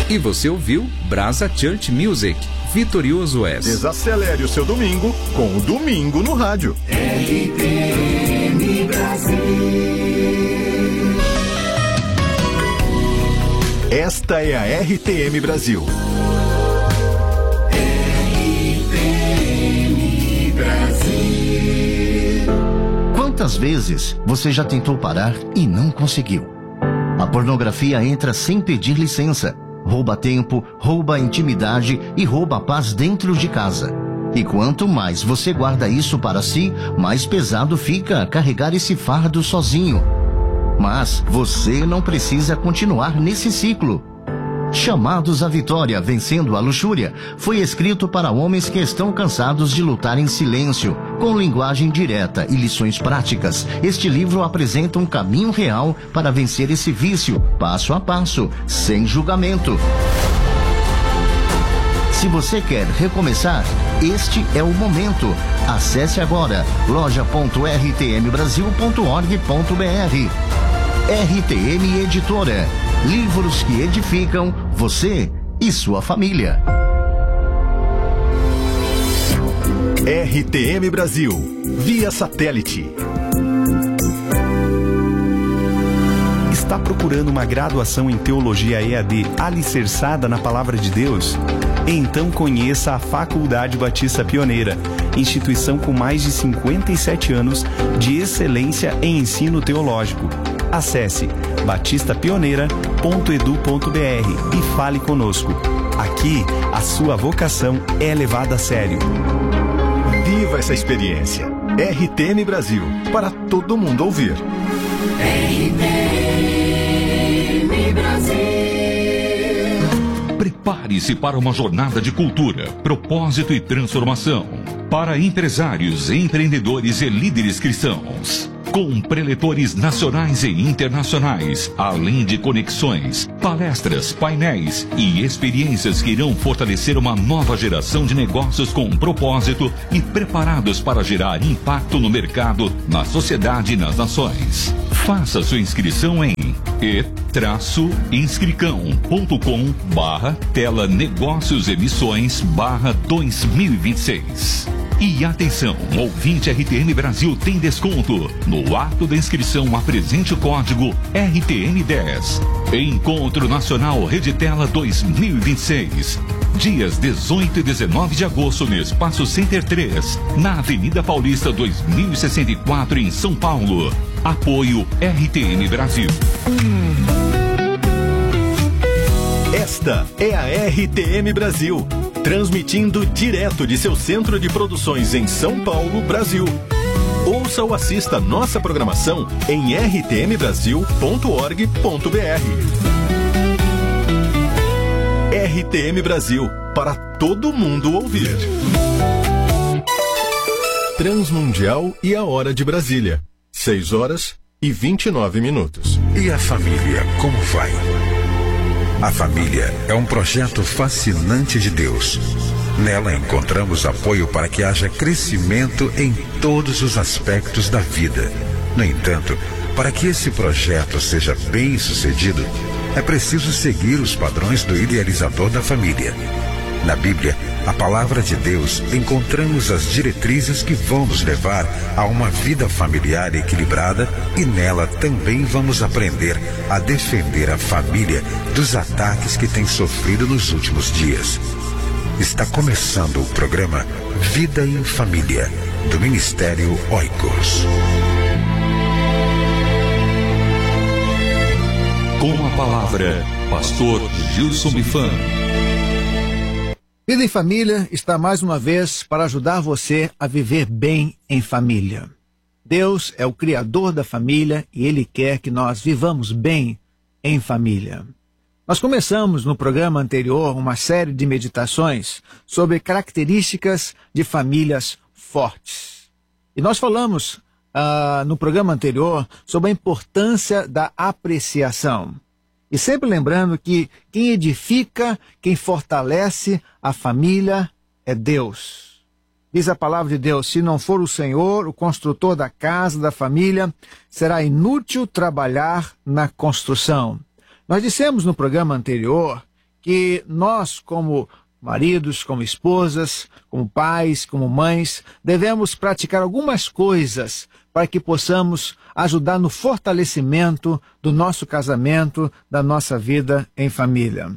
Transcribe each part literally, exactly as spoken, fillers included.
E você ouviu Brasa Church Music. Vitorioso és. Desacelere o seu domingo com o Domingo no Rádio. R T M Brasil. Esta é a R T M Brasil. R T M Brasil. Quantas vezes você já tentou parar e não conseguiu? A pornografia entra sem pedir licença. Rouba tempo, rouba a intimidade e rouba a paz dentro de casa. E quanto mais você guarda isso para si, mais pesado fica carregar esse fardo sozinho. Mas você não precisa continuar nesse ciclo. Chamados à Vitória, Vencendo a Luxúria, foi escrito para homens que estão cansados de lutar em silêncio. Com linguagem direta e lições práticas, este livro apresenta um caminho real para vencer esse vício, passo a passo, sem julgamento. Se você quer recomeçar, este é o momento. Acesse agora loja ponto r t m brasil ponto org ponto b r. R T M Editora. Livros que edificam você e sua família. R T M Brasil, via satélite. Está procurando uma graduação em Teologia E A D alicerçada na Palavra de Deus? Então conheça a Faculdade Batista Pioneira, instituição com mais de cinquenta e sete anos de excelência em ensino teológico. Acesse batista pioneira ponto edu ponto b r e fale conosco. Aqui, a sua vocação é levada a sério. Viva essa experiência. R T M Brasil, para todo mundo ouvir. R T M Brasil. Prepare-se para uma jornada de cultura, propósito e transformação. Para empresários, empreendedores e líderes cristãos. Com preletores nacionais e internacionais, além de conexões, palestras, painéis e experiências que irão fortalecer uma nova geração de negócios com propósito e preparados para gerar impacto no mercado, na sociedade e nas nações. Faça sua inscrição em e inscricão ponto com barra tela negócios emissões barra dois mil e vinte e seis. E atenção, ouvinte R T M Brasil tem desconto. No ato da inscrição, apresente o código R T M dez. Encontro Nacional Reditela dois mil e vinte e seis. Dias dezoito e dezenove de agosto no Espaço Center três, na Avenida Paulista dois mil e sessenta e quatro, em São Paulo. Apoio R T M Brasil. Esta é a R T M Brasil, transmitindo direto de seu centro de produções em São Paulo, Brasil. Ouça ou assista nossa programação em r t m brasil ponto org ponto b r. R T M Brasil, para todo mundo ouvir. Transmundial e a Hora de Brasília. seis horas e vinte e nove minutos. E a família, como vai? A família é um projeto fascinante de Deus. Nela encontramos apoio para que haja crescimento em todos os aspectos da vida. No entanto, para que esse projeto seja bem sucedido, é preciso seguir os padrões do idealizador da família. Na Bíblia, a palavra de Deus, encontramos as diretrizes que vão nos levar a uma vida familiar equilibrada, e nela também vamos aprender a defender a família dos ataques que tem sofrido nos últimos dias. Está começando o programa Vida em Família, do Ministério Oikos. Com a palavra, Pastor Gilson Bifan. Vida em Família está mais uma vez para ajudar você a viver bem em família. Deus é o Criador da família e Ele quer que nós vivamos bem em família. Nós começamos no programa anterior uma série de meditações sobre características de famílias fortes. E nós falamos uh, no programa anterior sobre a importância da apreciação. E sempre lembrando que quem edifica, quem fortalece a família é Deus. Diz a palavra de Deus: se não for o Senhor, o construtor da casa, da família, será inútil trabalhar na construção. Nós dissemos no programa anterior que nós, como maridos, como esposas, como pais, como mães, devemos praticar algumas coisas para que possamos ajudar no fortalecimento do nosso casamento, da nossa vida em família.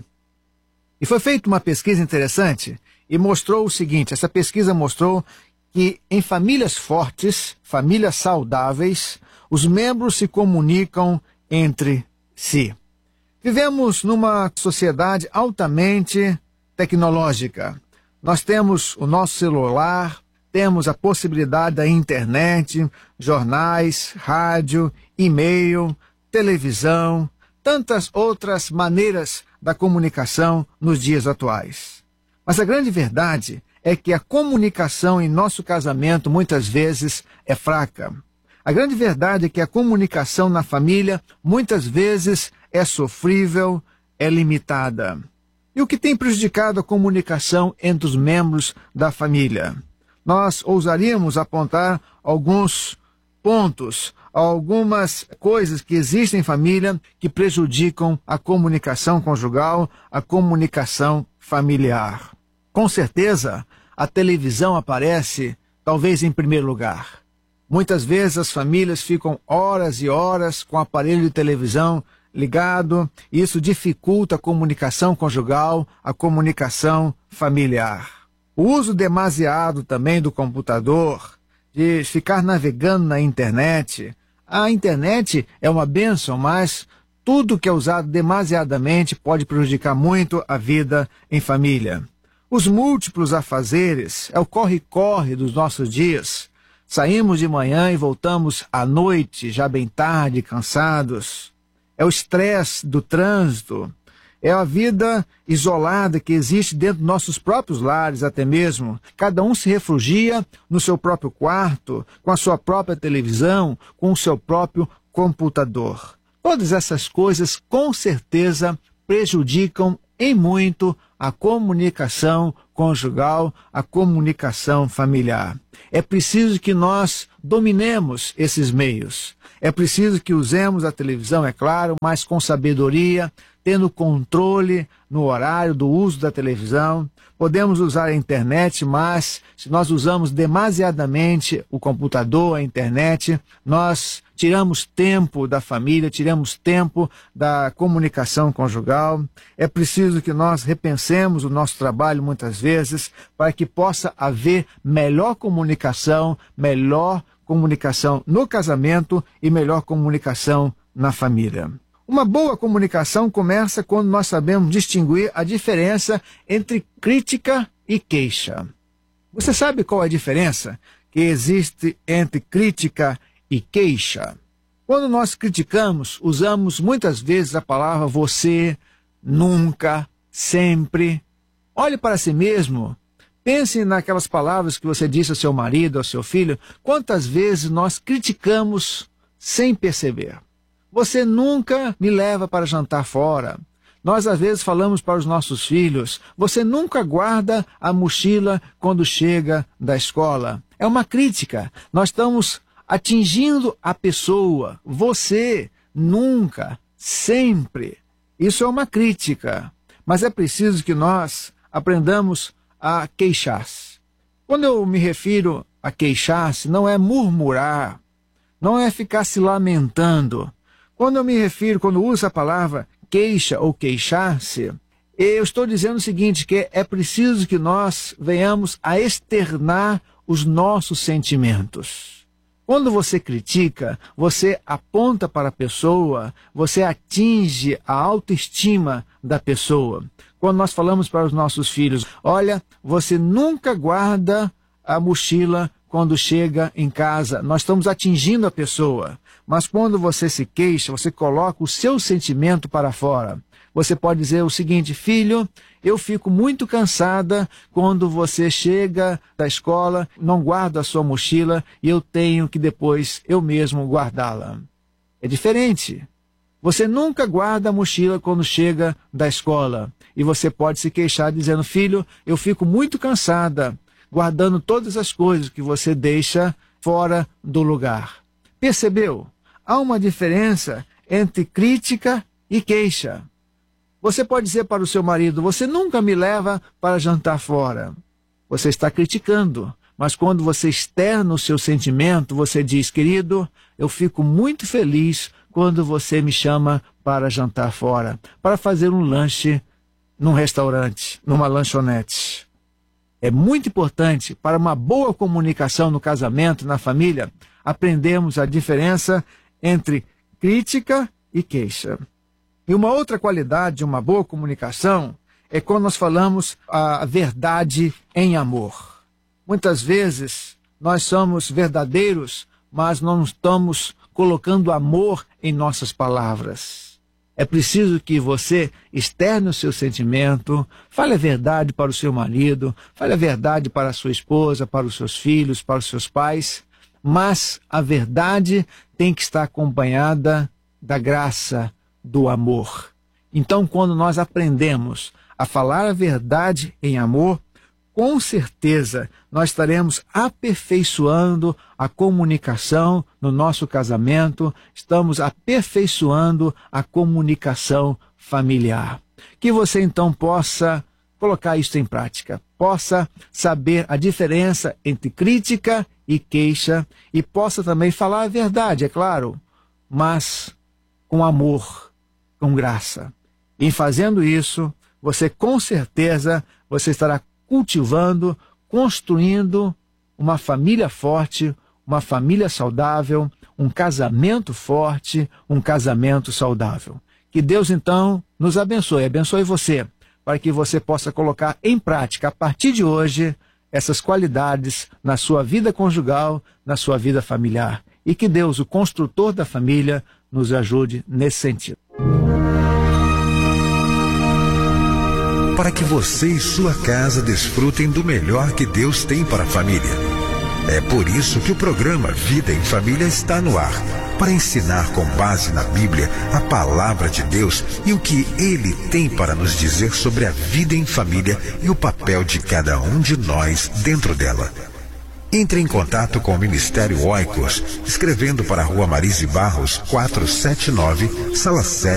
E foi feita uma pesquisa interessante e mostrou o seguinte: essa pesquisa mostrou que em famílias fortes, famílias saudáveis, os membros se comunicam entre si. Vivemos numa sociedade altamente tecnológica. Nós temos o nosso celular, temos a possibilidade da internet, jornais, rádio, e-mail, televisão, tantas outras maneiras da comunicação nos dias atuais. Mas a grande verdade é que a comunicação em nosso casamento muitas vezes é fraca. A grande verdade é que a comunicação na família muitas vezes é sofrível, é limitada. E o que tem prejudicado a comunicação entre os membros da família? Nós ousaríamos apontar alguns pontos, algumas coisas que existem em família que prejudicam a comunicação conjugal, a comunicação familiar. Com certeza, a televisão aparece talvez em primeiro lugar. Muitas vezes as famílias ficam horas e horas com o aparelho de televisão ligado, e isso dificulta a comunicação conjugal, a comunicação familiar. O uso demasiado também do computador, de ficar navegando na internet. A internet é uma bênção, mas tudo que é usado demasiadamente pode prejudicar muito a vida em família. Os múltiplos afazeres, é o corre-corre dos nossos dias. Saímos de manhã e voltamos à noite, já bem tarde, cansados. É o estresse do trânsito, é a vida isolada que existe dentro dos nossos próprios lares até mesmo. Cada um se refugia no seu próprio quarto, com a sua própria televisão, com o seu próprio computador. Todas essas coisas, com certeza, prejudicam em muito a comunicação conjugal, a comunicação familiar. É preciso que nós dominemos esses meios. É preciso que usemos a televisão, é claro, mas com sabedoria, tendo controle no horário do uso da televisão. Podemos usar a internet, mas se nós usamos demasiadamente o computador, a internet, nós tiramos tempo da família, tiramos tempo da comunicação conjugal. É preciso que nós repensemos o nosso trabalho muitas vezes para que possa haver melhor comunicação, melhor comunicação no casamento e melhor comunicação na família. Uma boa comunicação começa quando nós sabemos distinguir a diferença entre crítica e queixa. Você sabe qual é a diferença que existe entre crítica e queixa? Quando nós criticamos, usamos muitas vezes a palavra você, nunca, sempre. Olhe para si mesmo. Pense naquelas palavras que você disse ao seu marido, ao seu filho. Quantas vezes nós criticamos sem perceber? Você nunca me leva para jantar fora. Nós às vezes falamos para os nossos filhos, você nunca guarda a mochila quando chega da escola. É uma crítica. Nós estamos atingindo a pessoa. Você nunca, sempre. Isso é uma crítica. Mas é preciso que nós aprendamos a queixar-se. Quando eu me refiro a queixar-se, não é murmurar, não é ficar se lamentando. Quando eu me refiro, quando uso a palavra queixa ou queixar-se, eu estou dizendo o seguinte, que é preciso que nós venhamos a externar os nossos sentimentos. Quando você critica, você aponta para a pessoa, você atinge a autoestima da pessoa. Quando nós falamos para os nossos filhos, olha, você nunca guarda a mochila quando chega em casa, nós estamos atingindo a pessoa. Mas quando você se queixa, você coloca o seu sentimento para fora. Você pode dizer o seguinte, filho, eu fico muito cansada quando você chega da escola, não guarda a sua mochila e eu tenho que depois eu mesmo guardá-la. É diferente. Você nunca guarda a mochila quando chega da escola. E você pode se queixar dizendo, filho, eu fico muito cansada guardando todas as coisas que você deixa fora do lugar. Percebeu? Há uma diferença entre crítica e queixa. Você pode dizer para o seu marido: você nunca me leva para jantar fora. Você está criticando, mas quando você externa o seu sentimento, você diz: querido, eu fico muito feliz quando você me chama para jantar fora, para fazer um lanche num restaurante, numa lanchonete. É muito importante para uma boa comunicação no casamento, na família, aprendermos a diferença entre crítica e queixa. E uma outra qualidade de uma boa comunicação é quando nós falamos a verdade em amor. Muitas vezes nós somos verdadeiros, mas não estamos colocando amor em nossas palavras. É preciso que você externe o seu sentimento, fale a verdade para o seu marido, fale a verdade para a sua esposa, para os seus filhos, para os seus pais, mas a verdade tem que estar acompanhada da graça, do amor. Então, quando nós aprendemos a falar a verdade em amor, com certeza nós estaremos aperfeiçoando a comunicação no nosso casamento, estamos aperfeiçoando a comunicação familiar. Que você então possa colocar isso em prática, possa saber a diferença entre crítica e queixa e possa também falar a verdade, é claro, mas com amor, com graça. Em fazendo isso, você com certeza você estará cultivando, construindo uma família forte, uma família saudável, um casamento forte, um casamento saudável. Que Deus então nos abençoe, abençoe você, para que você possa colocar em prática, a partir de hoje, essas qualidades na sua vida conjugal, na sua vida familiar. E que Deus, o construtor da família, nos ajude nesse sentido. Para que você e sua casa desfrutem do melhor que Deus tem para a família. É por isso que o programa Vida em Família está no ar, para ensinar com base na Bíblia a palavra de Deus e o que Ele tem para nos dizer sobre a vida em família e o papel de cada um de nós dentro dela. Entre em contato com o Ministério Oikos, escrevendo para a Rua Marise Barros, quatrocentos e setenta e nove, Sala sete.